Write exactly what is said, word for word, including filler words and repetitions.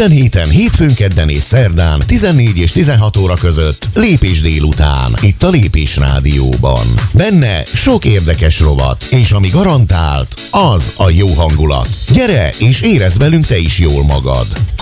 Minden héten, hétfőn, kedden és szerdán tizennégy és tizenhat óra között Lépés délután, itt a Lépés Rádióban. Benne sok érdekes rovat, és ami garantált, az a jó hangulat. Gyere és érezd velünk te is jól magad.